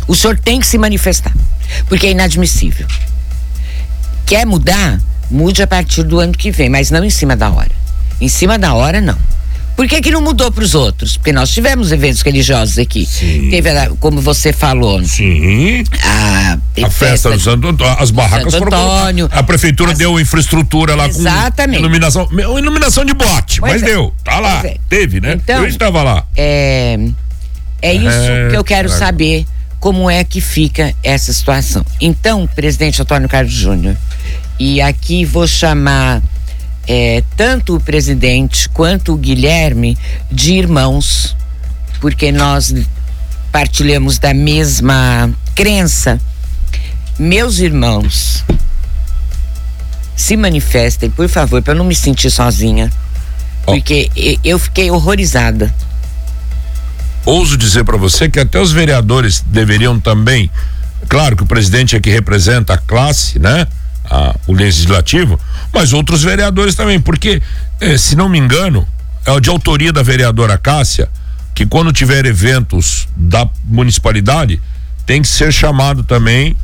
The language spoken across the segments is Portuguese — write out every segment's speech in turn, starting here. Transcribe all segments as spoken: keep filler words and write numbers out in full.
O senhor tem que se manifestar, porque é inadmissível. Quer mudar? Mude a partir do ano que vem, mas não em cima da hora. Em cima da hora, não. Por que que não mudou para os outros? Porque nós tivemos eventos religiosos aqui. Sim. Teve, como você falou, Sim. a, a festa do Santo Antônio, as barracas Santo foram Antônio, a prefeitura as... deu infraestrutura lá. Exatamente. Com iluminação, iluminação de bote, Pois mas é. deu, tá lá, Pois é. teve, né? Então, eu estava lá. É, é isso É, que eu quero claro. saber, como é que fica essa situação. Então, presidente Antônio Carlos Júnior, e aqui vou chamar é, tanto o presidente quanto o Guilherme de irmãos, porque nós partilhamos da mesma crença. Meus irmãos, se manifestem, por favor, para eu não me sentir sozinha, porque oh. eu fiquei horrorizada. Ouso dizer para você que até os vereadores deveriam também, claro que o presidente é que representa a classe, né? A, o legislativo, mas outros vereadores também, porque, eh, se não me engano, é de autoria da vereadora Cássia, que quando tiver eventos da municipalidade, tem que ser chamado também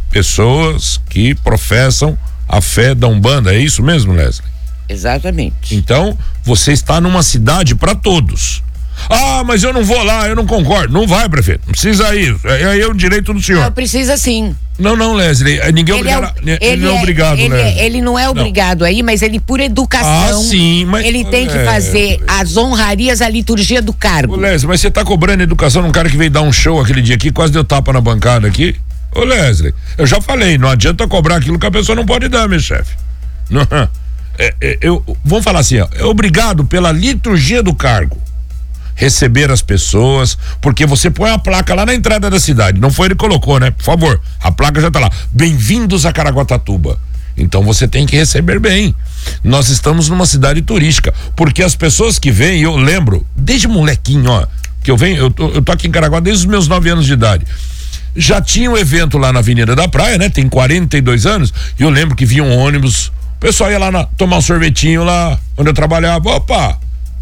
pessoas que professam a fé da Umbanda, é isso mesmo, Leslie? Exatamente. Então, você está numa cidade para todos. Ah, mas eu não vou lá, eu não concordo. Não vai, prefeito, não precisa ir, aí é o direito do senhor. Não, precisa sim. Não, não, Leslie, ninguém ele obrigado, é, ele não é obrigado, ele, Leslie. ele não é obrigado não. aí, mas ele por educação, ah, sim, mas, ele tem que é, fazer é, as honrarias, a liturgia do cargo. Ô Leslie, mas você tá cobrando educação num cara que veio dar um show aquele dia aqui, quase deu tapa na bancada aqui? Ô Leslie, eu já falei, não adianta cobrar aquilo que a pessoa não pode dar, meu chefe. Não, é, é, eu, vamos falar assim, ó, é obrigado pela liturgia do cargo receber as pessoas, porque você põe a placa lá na entrada da cidade, não foi ele que colocou, né? Por favor, a placa já tá lá, bem-vindos a Caraguatatuba. Então você tem que receber bem. Nós estamos numa cidade turística, porque as pessoas que vêm, eu lembro, desde molequinho, ó, que eu venho, eu tô, eu tô aqui em Caraguá desde os meus nove anos de idade. Já tinha um evento lá na Avenida da Praia, né? Tem quarenta e dois anos, e eu lembro que vinha um ônibus, o pessoal ia lá na, tomar um sorvetinho lá onde eu trabalhava, opa,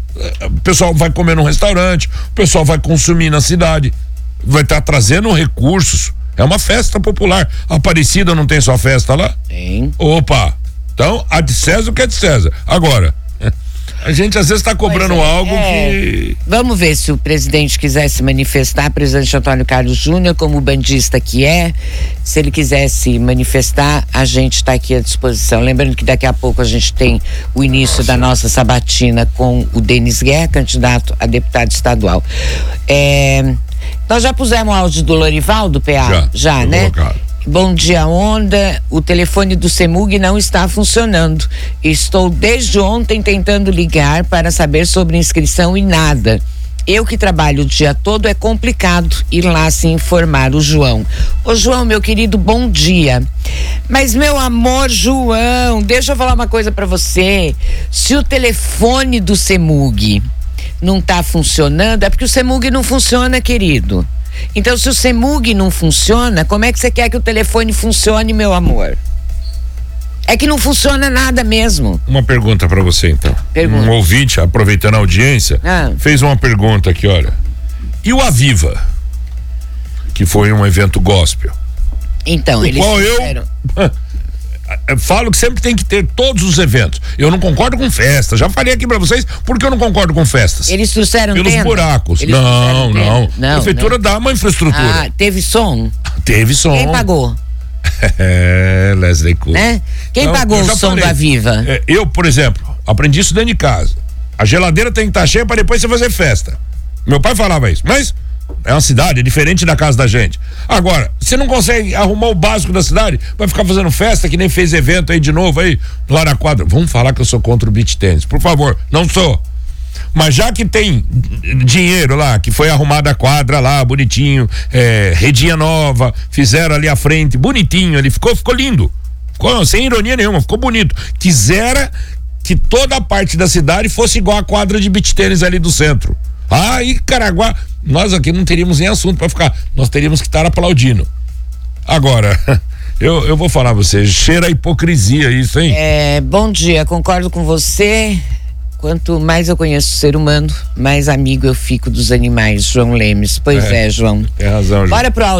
o pessoal vai comer num restaurante, o pessoal vai consumir na cidade, vai estar tá trazendo recursos, é uma festa popular. A Aparecida não tem só festa lá? Tem. Opa, então a de César o que é de César. Agora, a gente às vezes está cobrando é, algo é. que... Vamos ver se o presidente quiser se manifestar, presidente Antônio Carlos Júnior, como bandista que é, se ele quiser se manifestar, a gente está aqui à disposição. Lembrando que daqui a pouco a gente tem o início nossa. da nossa sabatina com o Denis Guerra, candidato a deputado estadual. É, nós já pusemos o áudio do Lorivaldo, P A? Já, já né? Colocado. Bom dia, Onda. O telefone do CEMUG não está funcionando. Estou desde ontem tentando ligar para saber sobre inscrição e nada. Eu que trabalho o dia todo, é complicado ir lá se informar. O João. Ô João, meu querido, bom dia. Mas meu amor, João, deixa eu falar uma coisa para você. Se o telefone do CEMUG não está funcionando, é porque o CEMUG não funciona, querido. Então, se o CEMUG não funciona, como é que você quer que o telefone funcione, meu amor? É que não funciona nada mesmo. Uma pergunta pra você, então. Pergunta. Um ouvinte, aproveitando a audiência, ah. fez uma pergunta aqui, olha. E o Aviva? Que foi um evento gospel. Então, o eles qual fizeram... eu... Eu falo que sempre tem que ter todos os eventos. Eu não concordo com festas. Já falei aqui pra vocês porque eu não concordo com festas. Eles trouxeram Pelos tenda? buracos. Eles não, não, não. A prefeitura não. dá uma infraestrutura. Ah, teve som? Teve som. Quem pagou? É, Leslie Cook. Né? Quem então, pagou o som falei, do Aviva? É, eu, por exemplo, aprendi isso dentro de casa. A geladeira tem que estar cheia pra depois você fazer festa. Meu pai falava isso, mas é uma cidade, é diferente da casa da gente. Agora, você não consegue arrumar o básico da cidade, vai ficar fazendo festa que nem fez evento aí de novo aí, lá na quadra. Vamos falar que eu sou contra o beach tennis, por favor, não sou. Mas já que tem dinheiro lá, que foi arrumada a quadra lá, bonitinho, é, redinha nova, fizeram ali à frente, bonitinho, ali ficou, ficou lindo. Ficou, sem ironia nenhuma, ficou bonito. Quisera que toda a parte da cidade fosse igual a quadra de beach tennis ali do centro. Ah, e Caraguá, nós aqui não teríamos nem assunto para ficar, nós teríamos que estar aplaudindo. Agora, eu, eu vou falar a você, cheira a hipocrisia isso, hein? É, bom dia, concordo com você. Quanto mais eu conheço o ser humano, mais amigo eu fico dos animais, João Lemes. Pois é, é João. Tem razão, João. Bora pro áudio.